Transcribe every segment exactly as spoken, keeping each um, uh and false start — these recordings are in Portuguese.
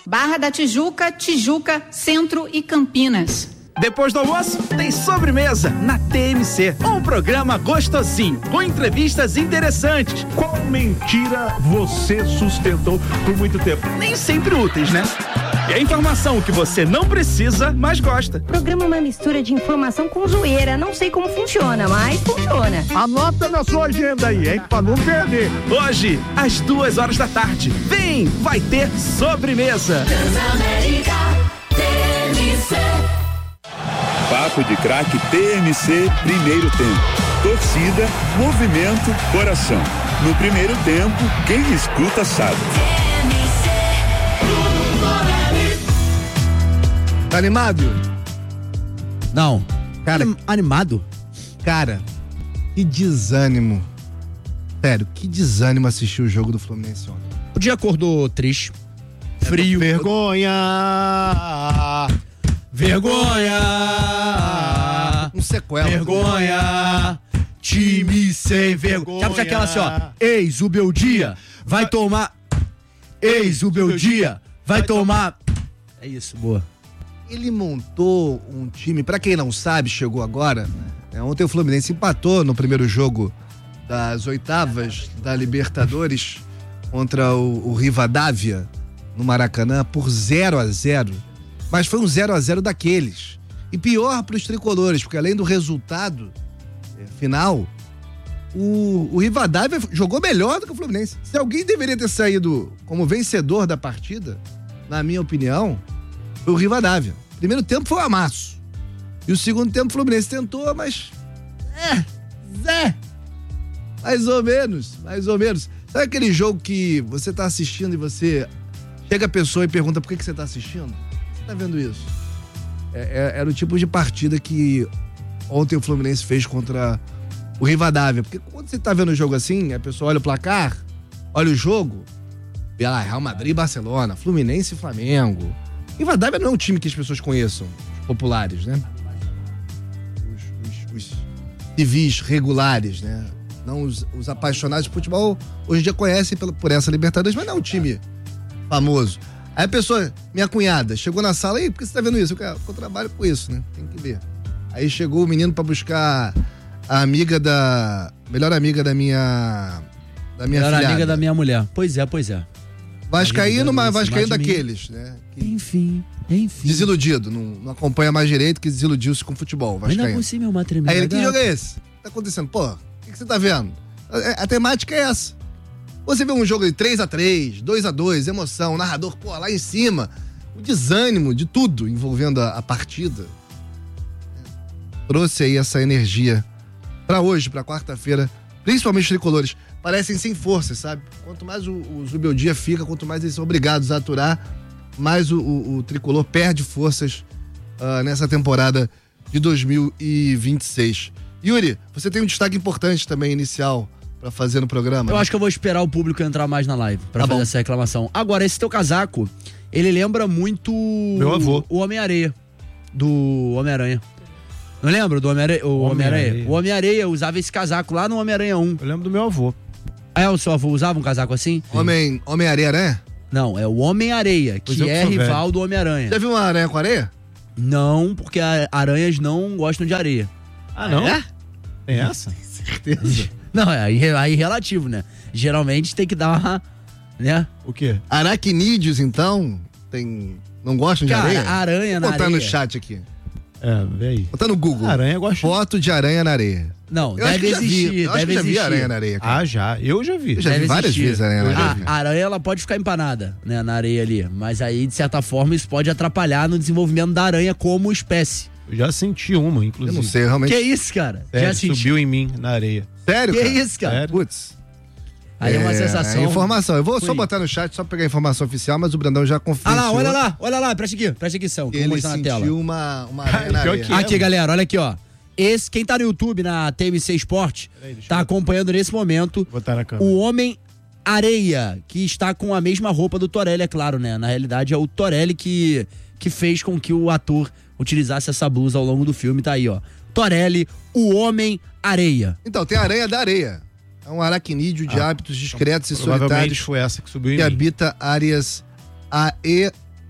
Barra da Tijuca, Tijuca, Centro e Campinas. Depois do almoço, tem sobremesa na T M C. Um programa gostosinho, com entrevistas interessantes. Qual mentira você sustentou por muito tempo? Nem sempre úteis, né? E a informação que você não precisa, mas gosta. O programa é uma mistura de informação com zoeira. Não sei como funciona, mas funciona. Anota na sua agenda aí, hein? Pra não perder. Hoje, às duas horas da tarde. Vem, vai ter sobremesa. Transamérica T M C. Papo de Craque T M C, primeiro tempo. Torcida, movimento, coração. No primeiro tempo, quem escuta sabe. Tá animado? Não. Cara, Anim- animado? Cara, que desânimo. Sério, que desânimo assistir o jogo do Fluminense ontem. O dia acordou triste, frio. Vergonha! Vergonha! Um sequela. Vergonha! Time sem vergonha! Sabe aquela assim, ó? Eis o Beldia, vai tomar. Eis o Beldia, vai tomar. É isso, boa. Ele montou um time, pra quem não sabe, chegou agora, né? Ontem o Fluminense empatou no primeiro jogo das oitavas da Libertadores contra o, o Rivadavia, no Maracanã, por zero a zero. Mas foi um zero a zero daqueles. E pior pros tricolores, porque além do resultado é, final, o, o Rivadavia jogou melhor do que o Fluminense. Se alguém deveria ter saído como vencedor da partida, na minha opinião, foi o Rivadavia. O primeiro tempo foi um amasso. E o segundo tempo o Fluminense tentou, mas... É, Zé! Mais ou menos, mais ou menos. Sabe aquele jogo que você tá assistindo e você... Chega a pessoa e pergunta por que, que você tá assistindo? Você tá vendo isso? É, é, era o tipo de partida que ontem o Fluminense fez contra o Rivadavia. Porque quando você tá vendo o jogo assim, a pessoa olha o placar, olha o jogo, vê lá, Real Madrid e Barcelona, Fluminense e Flamengo... Rivadavia não é um time que as pessoas conheçam, os populares, né? Os, os, os civis regulares, né? Não os, os apaixonados de futebol, hoje em dia conhecem por, por essa Libertadores, mas não é um time famoso. Aí a pessoa, minha cunhada, chegou na sala, e por que você tá vendo isso? Eu, eu trabalho com isso, né? Tem que ver. Aí chegou o menino pra buscar a amiga da... melhor amiga da minha... da minha Melhor filhada. amiga da minha mulher. Pois é, pois é. Vascaíno, mas Vascaíno mais de mim. daqueles, né? Que Enfim, enfim. desiludido, não, não acompanha mais direito, que desiludiu-se com o futebol, Ainda Vascaíno. por cima é uma tremenda. Aí ele, que gata. jogo é esse? O que tá acontecendo? Pô, o que, que você tá vendo? A, a temática é essa. Você vê um jogo de três a três, dois a dois, emoção, narrador, pô, lá em cima, o desânimo de tudo envolvendo a, a partida. Trouxe aí essa energia pra hoje, pra quarta-feira, principalmente os tricolores. Parecem sem força, sabe? Quanto mais o, o Zubeldia fica, quanto mais eles são obrigados a aturar, mais o, o, o tricolor perde forças uh, nessa temporada de dois mil e vinte e seis. Yuri, você tem um destaque importante também inicial pra fazer no programa? Eu né? acho que eu vou esperar o público entrar mais na live pra Tá fazer bom. essa reclamação. Agora, esse teu casaco, ele lembra muito Meu avô. o Homem-Areia, do Homem-Aranha. Não lembra do Homem-Areia? O Homem-Aranha. Homem-Areia. O Homem-Areia usava esse casaco lá no Homem-Aranha um. Eu lembro do meu avô. Ah, é, o seu avô usava um casaco assim? Homem, Homem-Areia, né? Não, é o Homem-Areia, Pois que eu que é sou rival velho. do Homem-Aranha. Já viu uma aranha com areia? Não, porque a- aranhas não gostam de areia. Ah, não? É? Tem essa? Certeza. Não, é aí, aí relativo, né? Geralmente tem que dar uma, né? O quê? Aracnídeos, então, tem... não gostam de Cara, areia? aranha na Vou botar areia. no chat aqui. É, vê aí. Botar no Google. Aranha gosta. Foto de aranha na areia. Não, Eu acho deve que já existir, vi. Eu acho deve que já vi existir. aranha na areia, cara. Ah, já. Eu já vi. Eu já Deve vi várias existir. vezes aranha na Eu já areia. A aranha, ela pode ficar empanada, né, na areia ali. Mas aí, de certa forma, isso pode atrapalhar no desenvolvimento da aranha como espécie. Eu já senti uma, Eu inclusive. não sei, realmente. Que isso, cara? Sério, Já sentiu? subiu em mim, na areia. Sério, Que cara? isso, cara? Sério? Putz. Aí é uma sensação. É informação. Eu vou só ruim. botar no chat, só pegar a informação oficial, mas o Brandão já Ah confirmou. lá, olha lá, olha lá, presta aqui, presta atenção, que eu vou Ele mostrar na tela. sentiu uma, uma aranha na Pior areia. que é. Aqui, galera, olha aqui, ó. Esse, quem tá no YouTube, na T M C Esporte, Peraí, deixa tá eu- acompanhando nesse momento Vou botar na câmera. o Homem-Areia, que está com a mesma roupa do Torelli, é claro, né? Na realidade, é o Torelli que, que fez com que o ator utilizasse essa blusa ao longo do filme, tá aí, ó. Torelli, o Homem-Areia. Então, tem a aranha da areia. É um aracnídeo de Ah, hábitos discretos e Provavelmente solitários foi essa que subiu em que mim. habita áreas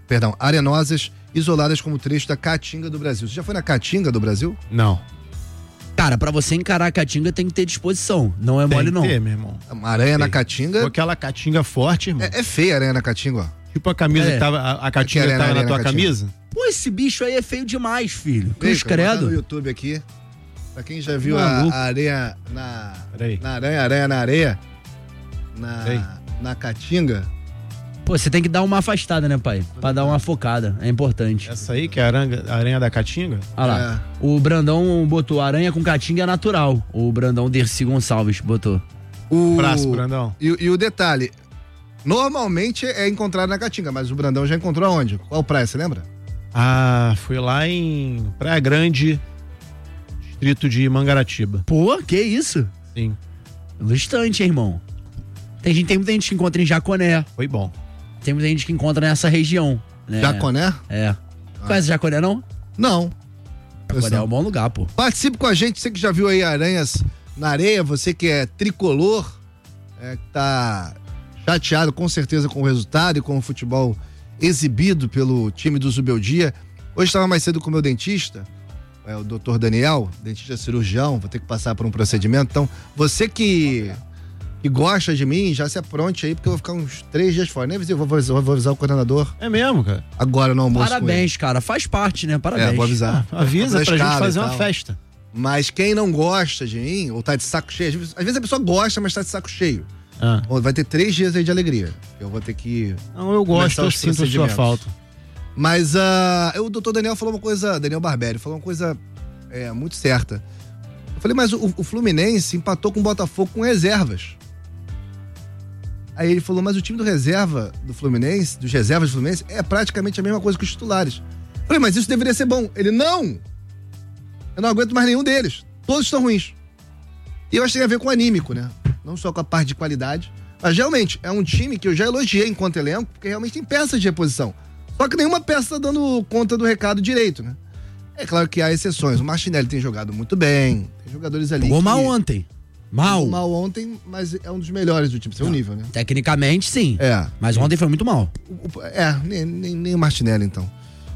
perdão, arenosas, isoladas como trecho da Caatinga do Brasil. Você já foi na Caatinga do Brasil? Não. Cara, pra você encarar a Caatinga tem que ter disposição. Não é Tem mole, que não. ter, meu irmão. Uma aranha Tem. na Caatinga. Com aquela caatinga forte, irmão. É, é feia a aranha na Caatinga, ó. Tipo a camisa É. que tava. A, a caatinga Aqui, que tava arena, na tua arena, caatinga. camisa? Pô, esse bicho aí é feio demais, filho. Vem, Cruz cara, vou botar no credo. YouTube aqui. Pra quem já viu a, Maluco. a areia na, Peraí. na aranha, aranha na areia, Peraí. na, na Caatinga. Pô, você tem que dar uma afastada, né, pai? Pra dar uma focada. É importante. Essa aí, que é a aranha, a aranha da caatinga? Olha lá. O Brandão botou aranha com Caatinga natural. O Brandão Dercy Gonçalves botou. O, Braço, Brandão. E, e o detalhe, normalmente é encontrado na Caatinga, mas o Brandão já encontrou aonde? Qual praia, você lembra? Ah, fui lá em Praia Grande, distrito de Mangaratiba. Pô, que isso? Sim. Bastante, hein, irmão. Tem, gente, tem muita gente que encontra em Jaconé. Foi bom. Tem muita gente que encontra nessa região. Né? Jaconé? É. Conhece Jaconé, não? Não. Jaconé é um bom lugar, pô. Participe com a gente, você que já viu aí aranhas na areia, você que é tricolor, é, que tá chateado com certeza com o resultado e com o futebol exibido pelo time do Zubeldia. Hoje estava mais cedo com o meu dentista, é, o doutor Daniel, dentista cirurgião, vou ter que passar por um procedimento. Então, você que, que gosta de mim, já se apronte aí, porque eu vou ficar uns três dias fora. Nem avisei, vou, vou, avisar, vou avisar o coordenador. É mesmo, cara? Agora no almoço. Parabéns, cara. Faz parte, né? Parabéns. É, vou avisar. Ah, avisa pra gente escala e fazer uma tal. festa. Mas quem não gosta de mim, ou tá de saco cheio, às vezes, às vezes a pessoa gosta, mas tá de saco cheio. Ah. Bom, vai ter três dias aí de alegria. Eu vou ter que. Não, eu gosto, começar eu os sinto a sua procedimentos. falta. Mas uh, o doutor Daniel falou uma coisa, Daniel Barberi, falou uma coisa é, muito certa. Eu falei, mas o, o Fluminense empatou com o Botafogo com reservas. Aí ele falou, mas o time do reserva do Fluminense, dos reservas do Fluminense, é praticamente a mesma coisa que os titulares. Eu falei, mas isso deveria ser bom. Ele, não! Eu não aguento mais nenhum deles. Todos estão ruins. E eu acho que tem a ver com o anímico, né? Não só com a parte de qualidade. Mas realmente, é um time que eu já elogiei enquanto elenco, porque realmente tem peças de reposição. Só que nenhuma peça tá dando conta do recado direito, né? É claro que há exceções. O Martinelli tem jogado muito bem. Tem jogadores ali. Jogou que... mal ontem. Mal. Jogou mal ontem, mas é um dos melhores do time. Seu nível, né? Tecnicamente, sim. É. Mas ontem foi muito mal. O- o- É, nem, nem, nem o Martinelli, então.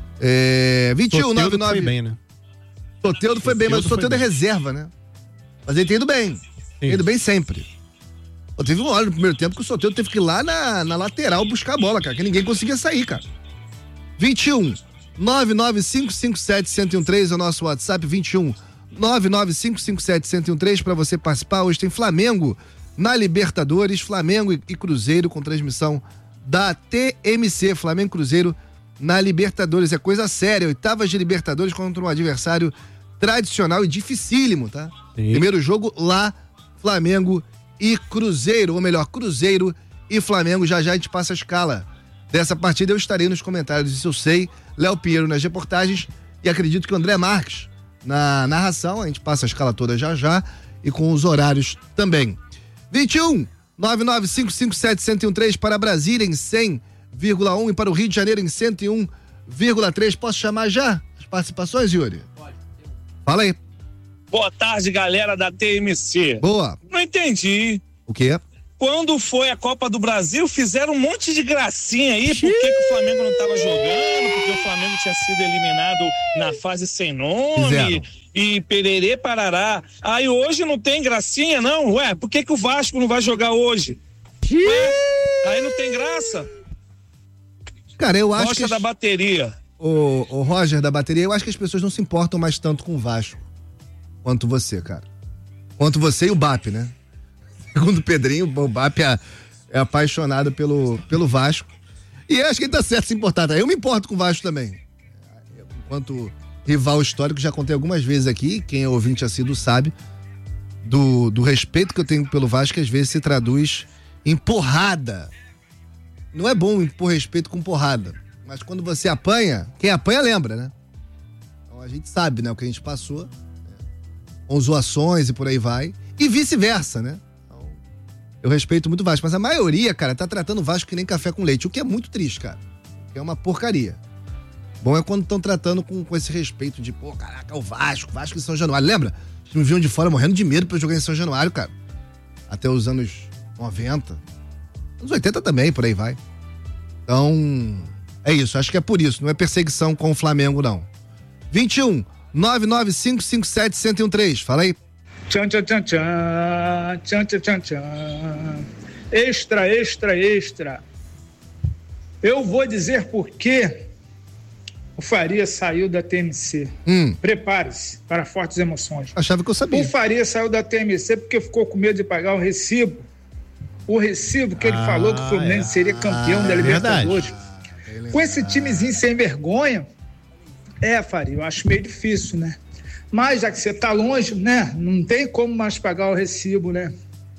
É, vinte e um, Soteldo nove nove. foi bem, né? Soteldo foi bem, mas o Soteldo Soteldo é foi reserva, né? Mas ele tem ido bem. Tem ido bem sempre. Pô, teve uma hora no primeiro tempo que o Soteldo teve que ir lá na, na lateral buscar a bola, cara, que ninguém conseguia sair, cara. vinte e um, nove nove cinco cinco sete, um zero um três é o nosso WhatsApp, vinte e um, nove nove cinco cinco sete, um zero um três para você participar. Hoje tem Flamengo na Libertadores, Flamengo e, e Cruzeiro com transmissão da T M C, Flamengo e Cruzeiro na Libertadores. É coisa séria, oitavas de Libertadores contra um adversário tradicional e dificílimo, tá? Sim. Primeiro jogo lá, Flamengo e Cruzeiro, ou melhor, Cruzeiro e Flamengo. Já já a gente passa a escala dessa partida. Eu estarei nos comentários, isso eu sei. Léo Pinheiro nas reportagens e acredito que o André Marques na narração. A gente passa a escala toda já já e com os horários também. vinte e um, nove nove cinco cinco sete, um zero um três para Brasília em cem vírgula um e para o Rio de Janeiro em cento e um vírgula três. Posso chamar já as participações, Yuri? Pode. Fala aí. Boa tarde, galera da T M C. Boa. Não entendi. O quê? Quando foi a Copa do Brasil, fizeram um monte de gracinha aí, por que, que o Flamengo não estava jogando, porque o Flamengo tinha sido eliminado na fase sem nome, Fizeram. e pererê parará. Aí hoje não tem gracinha, não? Ué, por que, que o Vasco não vai jogar hoje? Ué, aí não tem graça? Cara, eu acho Gosta que... da bateria. O, o Roger da bateria, eu acho que as pessoas não se importam mais tanto com o Vasco quanto você, cara. Quanto você e o B A P, né? Segundo o Pedrinho, o B A P é, é apaixonado pelo, pelo Vasco. E eu acho que ele tá certo se importar. Tá? Eu me importo com o Vasco também. Enquanto rival histórico, já contei algumas vezes aqui, quem é ouvinte assíduo sabe, do, do respeito que eu tenho pelo Vasco, que às vezes se traduz em porrada. Não é bom impor respeito com porrada. Mas quando você apanha, quem apanha lembra, né? Então a gente sabe, né? O que a gente passou, né? Com zoações e por aí vai. E vice-versa, né? Então, eu respeito muito o Vasco, mas a maioria, cara, tá tratando o Vasco que nem café com leite, o que é muito triste, cara. Que é uma porcaria. Bom é quando estão tratando com, com esse respeito de, pô, caraca, o Vasco, Vasco em São Januário. Lembra? Eles me viam de fora morrendo de medo pra eu jogar em São Januário, cara. Até os anos noventa. Anos oitenta também, por aí vai. Então, É isso, acho que é por isso, não é perseguição com o Flamengo, não. vinte e um, nove nove cinco cinco sete, um zero um três, fala aí. Tchan, tchan, tchan, tchan, tchan, tchan, tchan, tchan. Extra, extra, extra. Eu vou dizer por que o Faria saiu da T M C. Hum. Prepare-se para fortes emoções. Achava que eu sabia. O Faria saiu da T M C porque ficou com medo de pagar o recibo. O recibo que ele Ah, falou que o Fluminense é. seria campeão Ah, da é Libertadores. verdade. Com esse timezinho sem vergonha, é, Faria, eu acho meio difícil, né? Mas já que você tá longe, né? Não tem como mais pagar o recibo, né?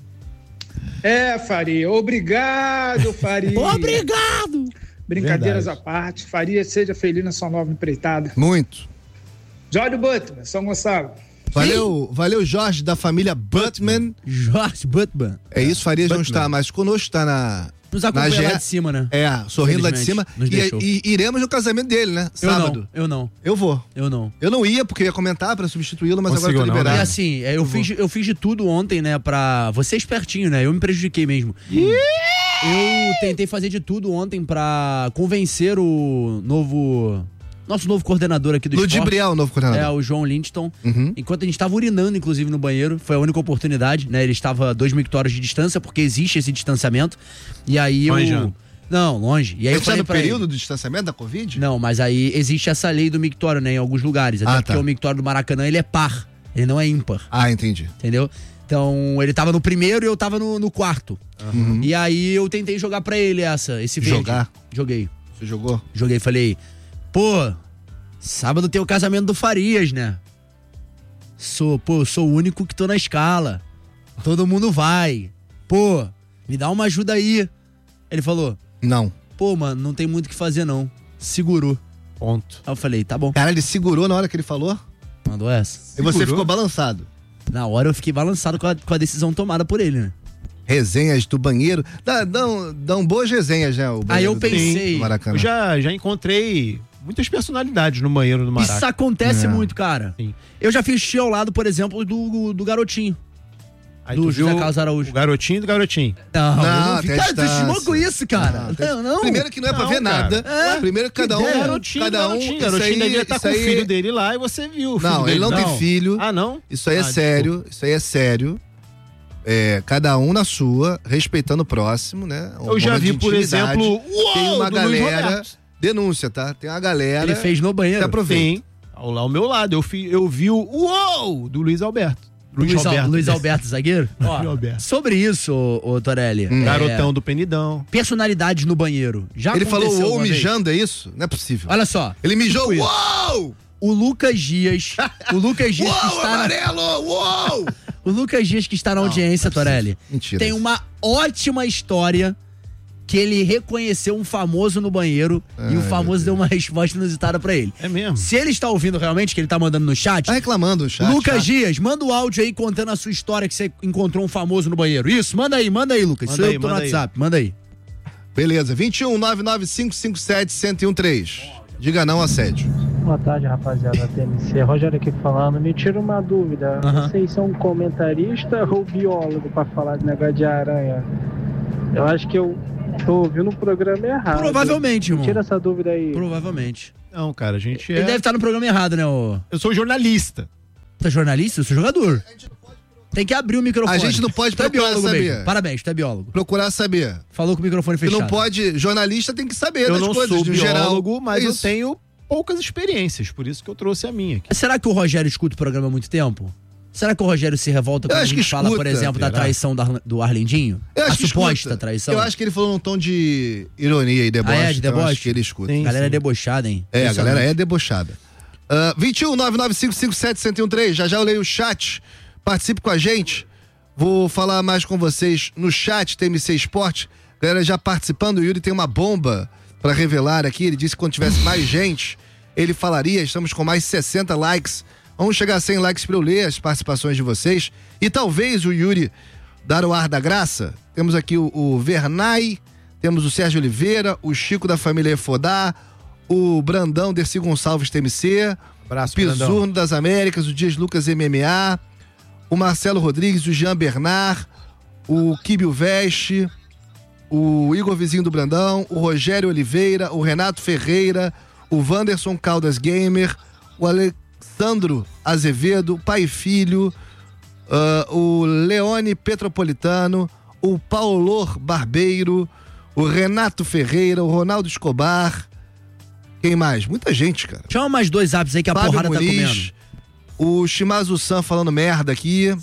É, Faria, obrigado, Faria. Obrigado! Brincadeiras Verdade. à parte, Faria, seja feliz na sua nova empreitada. Muito. Jorge Butler, São Gonçalo. Valeu, valeu Jorge, da família Butman. Jorge Butman. É isso, Farias não Butman. está mais conosco, está na... Nos na acompanha lá G- de cima, né? É, sorrindo lá de cima. Infelizmente, nos E, deixou. e iremos no casamento dele, né? Eu Sábado. não, eu não, Eu vou. eu não. Eu não ia, porque eu ia comentar pra substituí-lo, mas Conseguiu agora eu tô não, né? liberado. E assim, é, eu fiz, eu fiz de tudo ontem, né, pra... Você é espertinho, né? Eu me prejudiquei mesmo. Eu tentei fazer de tudo ontem pra convencer o novo... Nosso novo coordenador aqui do esporte. Ludibriel, o novo É, coordenador. o João Lindston. Uhum. Enquanto a gente tava urinando, inclusive, no banheiro, foi a única oportunidade, né? Ele estava a dois mil hectómetros de distância, porque existe esse distanciamento. E aí eu... Manjando. Não, longe. E aí Ele eu está falei no pra ele... período do distanciamento da Covid? Não, mas aí existe essa lei do mictório, né? Em alguns lugares. Até Ah, porque tá. o mictório do Maracanã, ele é par. Ele não é ímpar. Ah, entendi. Entendeu? Então, ele tava no primeiro e eu tava no, no quarto. Uhum. E aí eu tentei jogar pra ele essa, esse verde. Jogar? Joguei. Você jogou? Joguei, falei, pô, sábado tem o casamento do Farias, né? Sou, pô, eu sou o único que tô na escala. Todo mundo vai. Pô, me dá uma ajuda aí. Ele falou, Não. pô, mano, não tem muito o que fazer não. Segurou. Ponto. Aí eu falei, tá bom. Cara, ele segurou na hora que ele falou? Mandou essa. E você Segurou? ficou balançado. Na hora eu fiquei balançado com a, com a decisão tomada por ele, né? Resenhas do banheiro. Dá, dão, dão boas resenhas, né? O Aí banheiro eu do- pensei, do Maracanã. Eu já, já encontrei muitas personalidades no banheiro do Maraca. isso acontece É. muito, cara. Sim. Eu já fiz xixi ao lado, por exemplo, do, do garotinho. Aí do tu viu José Carlos Araújo. o garotinho do garotinho. Não, Não, eu não vi. tem Cara, tu distância. cismou com isso, cara. Não, tem- Não, não. Primeiro que não é pra Não, ver cara. nada. É. Primeiro que cada um. ideia. Garotinho, cada um. garotinho. isso Garotinho aí- devia estar isso com o aí- filho dele lá e você viu o filho Não, ele dele. não, tem filho. Ah, não? Isso aí é Ah, sério. Isso aí é sério. É, cada um na sua, respeitando o próximo, né? Um Eu já momento vi, de por intimidade. exemplo, uou, Tem uma do Luiz galera. Roberto. Denúncia, tá? Tem uma galera. Ele fez no que banheiro. aproveita. Sim. Ao, lá ao meu lado. Eu, fi, eu vi o uou do Luiz Alberto. Luiz, Luiz, Al- Alberto. Luiz Alberto, zagueiro. Ó, Luiz Alberto. sobre isso, ô, ô, Torelli. Hum. é, Garotão do Penidão. personalidades no banheiro. Já Ele falou aconteceu uou uma vez? mijando, é isso? Não é possível. Olha só. Ele mijou, Tipo isso. uou! O Lucas Dias. O Lucas Dias que Uou, está na, amarelo, uou! o Lucas Dias que está na audiência, não é possível. Torelli. Mentira. Tem uma ótima história que ele reconheceu um famoso no banheiro e o Ai, famoso meu deu uma resposta inusitada pra ele. É mesmo? Se ele está ouvindo realmente, que ele tá mandando no chat, Tá reclamando o chat. Lucas chat. Dias, manda o áudio aí contando a sua história que você encontrou um famoso no banheiro. Isso, manda aí, manda aí, Lucas. Manda Sou eu aí, que tô no manda aí. WhatsApp, manda aí. Beleza, vinte e um, nove nove cinco cinco sete, um zero um três. Diga não, assédio. Boa tarde, rapaziada da T M C. Rogério aqui falando. Me tira uma dúvida. Aham. Vocês são comentarista ou biólogo pra falar de negócio de aranha? Eu acho que eu tô ouvindo o programa errado. Provavelmente, irmão. Tira essa dúvida aí. Provavelmente. Não, cara, a gente é... Ele deve estar no programa errado, né, ô? Eu sou jornalista. Tá jornalista? Eu sou jogador. Tem que abrir o microfone. A gente não pode Tu é procurar biólogo saber. mesmo. Parabéns, tu é biólogo. Procurar saber. Falou com o microfone Você fechado. não pode. Jornalista tem que saber Eu das não coisas, sou no biólogo, geral. mas É eu isso. tenho poucas experiências, por isso que eu trouxe a minha aqui. Será que o Rogério escuta o programa há muito tempo? Será que o Rogério se revolta quando Eu a acho gente que fala, por escuta, exemplo, da será? traição do Ar- do Arlindinho? Eu acho a que suposta escuta. traição? Eu acho que ele falou num tom de ironia e deboche. Ah, é, de então eu deboche? acho que ele escuta. Sim. A galera é debochada, hein? É, a Impressionante. galera é debochada. Uh, vinte e um, nove nove cinco cinco sete, um zero um três. Já já eu leio o chat. Participe com a gente. Vou falar mais com vocês no chat T M C Esporte. Galera já participando. O Yuri tem uma bomba pra revelar aqui. Ele disse que quando tivesse mais gente, ele falaria. Estamos com mais sessenta likes. Vamos chegar a cem likes pra eu ler as participações de vocês. E talvez o Yuri dar o ar da graça. Temos aqui o, o Vernay, temos o Sérgio Oliveira, o Chico da família Efodá, o Brandão Dercy Gonçalves T M C, Abraço, Pisurno Brandão. das Américas, o Dias Lucas M M A, o Marcelo Rodrigues, o Jean Bernard, o Kibio Veste, o Igor Vizinho do Brandão, o Rogério Oliveira, o Renato Ferreira, o Wanderson Caldas Gamer, o Alexandro Azevedo, pai e filho, uh, o Leone Petropolitano, o Paulo Barbeiro, o Renato Ferreira, o Ronaldo Escobar. Quem mais? Muita gente, cara. Chama mais dois apps aí que a Fábio porrada Muniz, tá comendo. O Shimazu San falando merda aqui.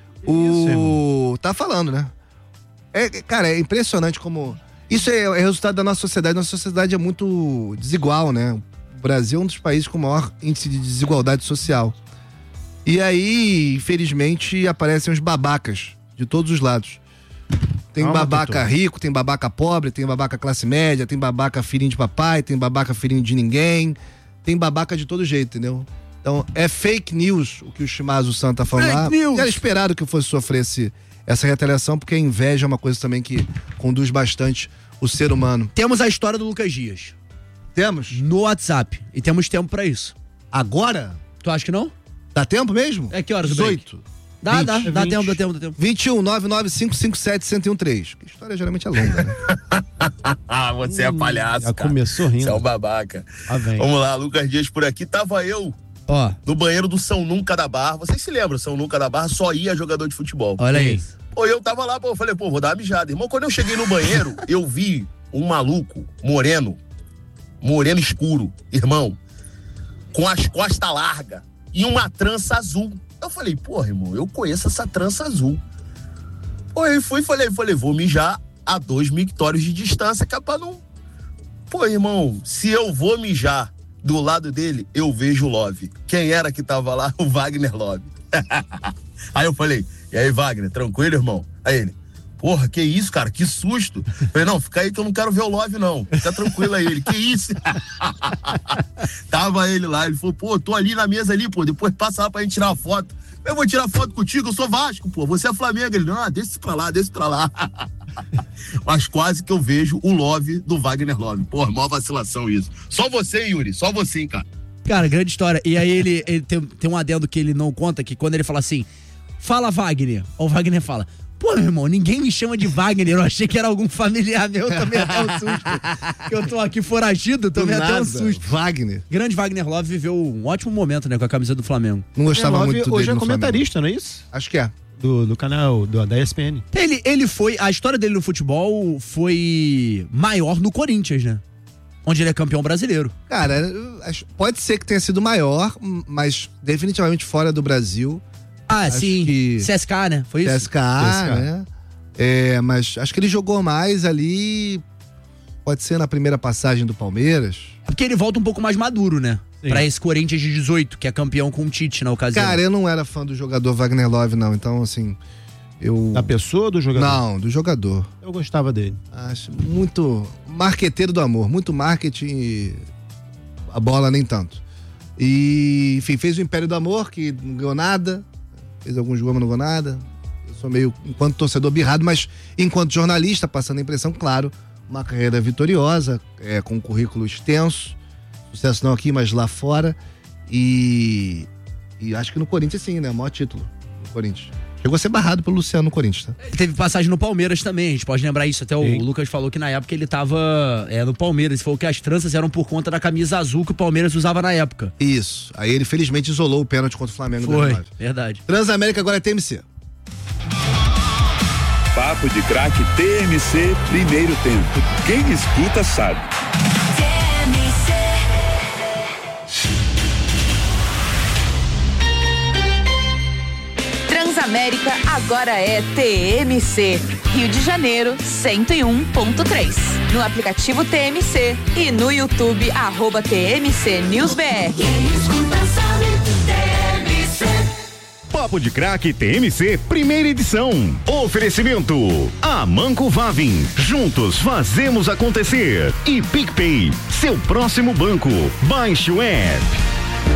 O... Isso, tá falando, né? É, cara, é impressionante como... Isso é, é resultado da nossa sociedade. Nossa sociedade é muito desigual, né? O Brasil é um dos países com o maior índice de desigualdade social. E aí, infelizmente, aparecem os babacas de todos os lados. Tem Calma, babaca doutor. rico, tem babaca pobre, tem babaca classe média, tem babaca filhinho de papai, tem babaca filhinho de ninguém, tem babaca de todo jeito, entendeu? Então, é fake news o que o Shimazu San tá falando Fake lá. news. Era esperado que eu fosse sofrer esse, essa retaliação, porque a inveja é uma coisa também que conduz bastante o ser humano. Temos a história do Lucas Dias. Temos? No WhatsApp. E temos tempo pra isso. Agora? Tu acha que não? Dá tempo mesmo? É que horas o break? dezoito. Dá, vinte. dá, dá vinte. tempo, dá tempo, dá tempo. vinte e um, nove nove cinco cinco sete, um zero um três. Que história geralmente é longa, né? Ah, você é palhaço, Já cara. começou rindo. Você é um babaca. Ah, vem. Vamos lá, Lucas Dias por aqui. Tava eu Ó, no banheiro do São Nunca da Barra. Vocês se lembram, São Nunca da Barra só ia jogador de futebol. olha aí. Pô, eu tava lá, pô, eu falei, pô, vou dar uma mijada. Irmão, quando eu cheguei no banheiro, eu vi um maluco, moreno, moreno escuro, irmão, com as costas largas e uma trança azul. Eu falei, porra, irmão, eu conheço essa trança azul. Pô, eu fui e falei, falei, vou mijar a dois mictórios de distância, que é pra não... Pô, irmão, se eu vou mijar do lado dele, eu vejo o Love. Quem era que tava lá? O Wagner Love. Aí eu falei, e aí, Wagner, tranquilo, irmão? Aí ele, porra, que isso, cara, que susto. Eu falei, não, fica aí que eu não quero ver o Love, não. Fica tranquilo aí. Ele, que isso? Tava ele lá, ele falou, pô, tô ali na mesa ali, pô, depois passa lá pra gente tirar uma foto. Eu vou tirar foto contigo, eu sou Vasco, pô, você é Flamengo. Ele, não, deixa isso pra lá, deixa isso pra lá. Mas quase que eu vejo o Love do Wagner Love. Porra, maior vacilação isso. Só você, Yuri, só você, hein, cara. Cara, grande história. E aí ele, ele tem, tem um adendo que ele não conta, que quando ele fala assim, fala Wagner, o Wagner fala, pô, meu irmão, ninguém me chama de Wagner, eu achei que era algum familiar meu, tomei até um susto. Que eu tô aqui foragido, tomei Do até um nada. susto. Wagner. Grande Wagner Love viveu um ótimo momento, né, com a camisa do Flamengo. Não gostava Love muito hoje dele é no Flamengo. comentarista, não é isso? Acho que é. Do, do canal, do, da E S P N. Ele, ele foi, a história dele no futebol foi maior no Corinthians, né? Onde ele é campeão brasileiro. Cara, acho- pode ser que tenha sido maior, mas definitivamente fora do Brasil. Ah, Acho sim. que- C S K, né? Foi isso? C S K A, C S K A. né? É, mas acho que ele jogou mais ali. Pode ser na primeira passagem do Palmeiras. Porque ele volta um pouco mais maduro, né? Sim. Pra esse Corinthians de dezoito, que é campeão com o Tite na ocasião. Cara, eu não era fã do jogador Wagner Love, não. Então, assim. Eu. Da pessoa ou do jogador? Não, do jogador. Eu gostava dele. Acho muito marqueteiro do amor, muito marketing e a bola nem tanto. E, enfim, fez o Império do Amor, que não ganhou nada, fez alguns gols, mas não ganhou nada. Eu sou meio, enquanto torcedor, birrado, mas enquanto jornalista, passando a impressão, claro, uma carreira vitoriosa, é, com um currículo extenso, sucesso não aqui, mas lá fora. E, e acho que no Corinthians sim, né? O maior título no Corinthians. Chegou a ser barrado pelo Luciano no Corinthians, tá? Ele teve passagem no Palmeiras também, a gente pode lembrar isso. Até o Sim. Lucas falou que na época ele tava é, no Palmeiras. Ele falou que as tranças eram por conta da camisa azul que o Palmeiras usava na época. Isso. Aí ele felizmente isolou o pênalti contra o Flamengo. Foi, do verdade. Transamérica agora é T M C. Papo de Craque T M C, primeiro tempo. Quem escuta sabe. Transamérica agora é T M C. Rio de Janeiro, cento e um ponto três. No aplicativo T M C e no YouTube, arroba T M C News B R. Papo de Craque T M C, primeira edição. Oferecimento: Amanco Vavin. Juntos fazemos acontecer. E PicPay, seu próximo banco. Baixe o app.